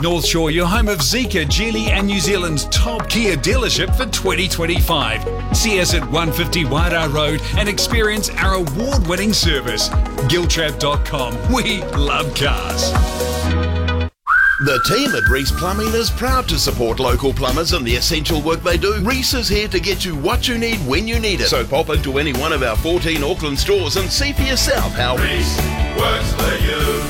North Shore, your home of Zeekr, Geely and New Zealand's top Kia dealership for 2025. See us at 150 Wairau Road and experience our award-winning service. Giltrap.com. We love cars. The team at Reese Plumbing is proud to support local plumbers and the essential work they do. Reese is here to get you what you need when you need it. So pop into any one of our 14 Auckland stores and see for yourself how Reese works for you.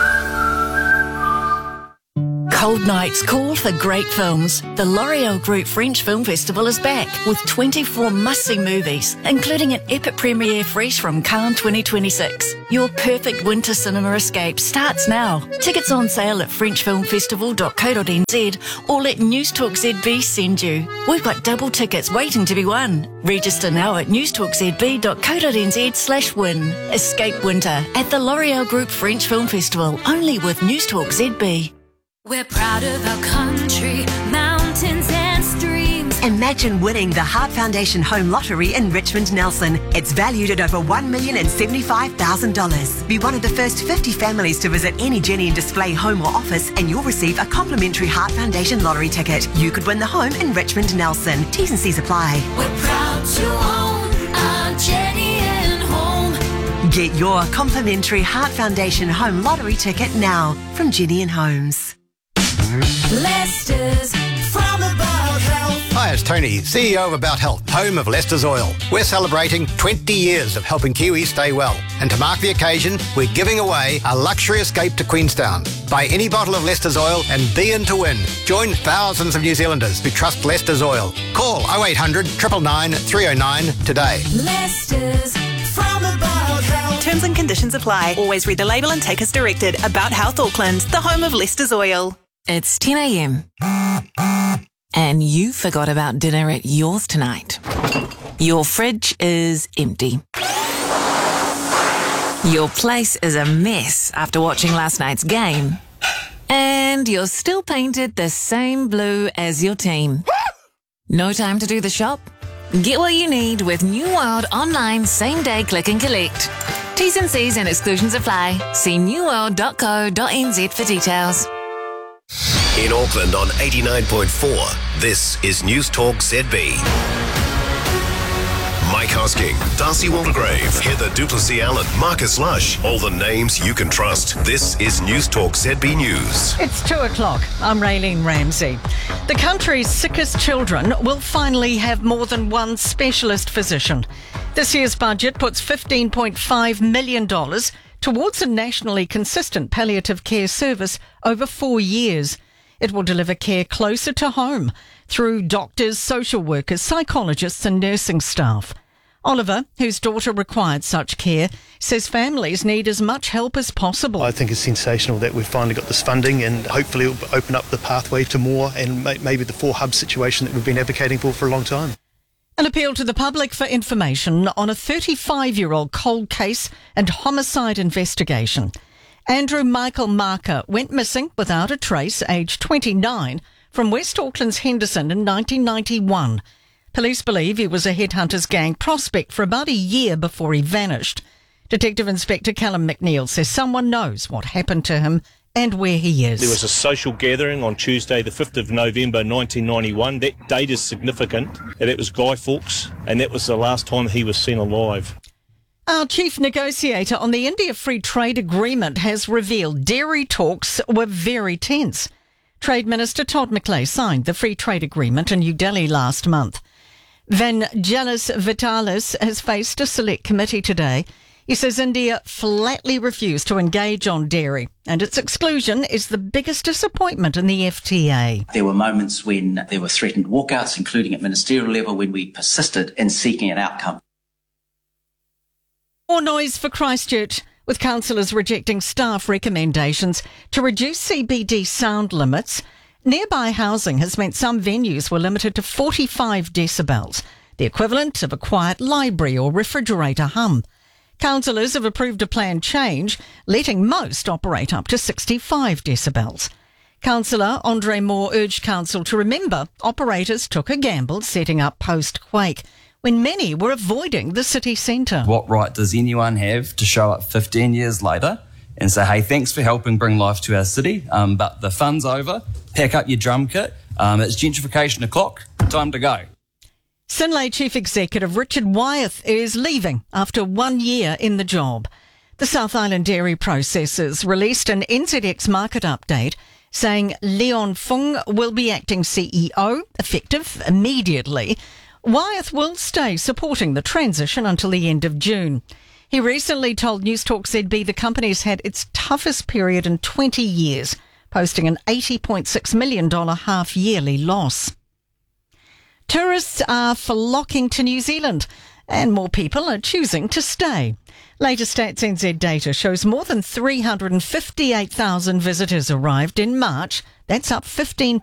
Cold nights call for great films. The L'Oreal Group French Film Festival is back with 24 must-see movies, including an epic premiere fresh from Cannes 2026. Your perfect winter cinema escape starts now. Tickets on sale at frenchfilmfestival.co.nz or let Newstalk ZB send you. We've got double tickets waiting to be won. Register now at newstalkzb.co.nz/win. Escape winter at the L'Oreal Group French Film Festival, only with Newstalk ZB. We're proud of our country, mountains and streams. Imagine winning the Heart Foundation Home Lottery in Richmond Nelson. It's valued at over $1,075,000. Be one of the first 50 families to visit any Jenny and Display home or office and you'll receive a complimentary Heart Foundation lottery ticket. You could win the home in Richmond Nelson. T's and C's apply. We're proud to own our Jenny and Home. Get your complimentary Heart Foundation Home Lottery ticket now from Jenny and Homes. Leicester's from About Health. Hi, it's Tony, CEO of About Health, home of Leicester's Oil. We're celebrating 20 years of helping Kiwis stay well. And to mark the occasion, we're giving away a luxury escape to Queenstown. Buy any bottle of Leicester's Oil and be in to win. Join thousands of New Zealanders who trust Leicester's Oil. Call 0800 999 309 today. Leicester's from About Health. Terms and conditions apply. Always read the label and take as directed. About Health Auckland, the home of Leicester's Oil. It's 10 a.m. and you forgot about dinner at yours tonight. Your fridge is empty. Your place is a mess after watching last night's game. And you're still painted the same blue as your team. No time to do the shop? Get what you need with New World online same-day click and collect. T's and C's and exclusions apply. See newworld.co.nz for details. In Auckland on 89.4, this is Newstalk ZB. Mike Hosking, Darcy Waldegrave, Heather Duplessis-Allen, Marcus Lush, all the names you can trust. This is Newstalk ZB News. It's 2 o'clock. I'm Raylene Ramsey. The country's sickest children will finally have more than one specialist physician. This year's budget puts $15.5 million towards a nationally consistent palliative care service over 4 years. It will deliver care closer to home through doctors, social workers, psychologists and nursing staff. Oliver, whose daughter required such care, says families need as much help as possible. I think it's sensational that we've finally got this funding and hopefully it will open up the pathway to more and maybe the 4 hub situation that we've been advocating for a long time. An appeal to the public for information on a 35-year-old cold case and homicide investigation. Andrew Michael Marker went missing without a trace, aged 29, from West Auckland's Henderson in 1991. Police believe he was a headhunters gang prospect for about a year before he vanished. Detective Inspector Callum McNeil says someone knows what happened to him and where he is. There was a social gathering on Tuesday, the 5th of November 1991. That date is significant, and it was Guy Fawkes, and that was the last time he was seen alive. Our chief negotiator on the India Free Trade Agreement has revealed dairy talks were very tense. Trade Minister Todd McLeay signed the Free Trade Agreement in New Delhi last month. Vangelis Vitalis has faced a select committee today. He says India flatly refused to engage on dairy, and its exclusion is the biggest disappointment in the FTA. There were moments when there were threatened walkouts, including at ministerial level, when we persisted in seeking an outcome. More noise for Christchurch, with councillors rejecting staff recommendations to reduce CBD sound limits. Nearby housing has meant some venues were limited to 45 decibels, the equivalent of a quiet library or refrigerator hum. Councillors have approved a planned change, letting most operate up to 65 decibels. Councillor Andre Moore urged council to remember operators took a gamble setting up post-quake, when many were avoiding the city centre. What right does anyone have to show up 15 years later and say, hey, thanks for helping bring life to our city, but the fun's over. Pack up your drum kit. It's gentrification o'clock. Time to go. Synlait Chief Executive Richard Wyeth is leaving after 1 year in the job. The South Island Dairy Processors released an NZX market update saying Leon Fung will be acting CEO, effective immediately. Wyeth will stay supporting the transition until the end of June. He recently told Newstalk ZB the company's had its toughest period in 20 years, posting an $80.6 million half-yearly loss. Tourists are flocking to New Zealand and more people are choosing to stay. Latest Stats NZ data shows more than 358,000 visitors arrived in March. That's up 15%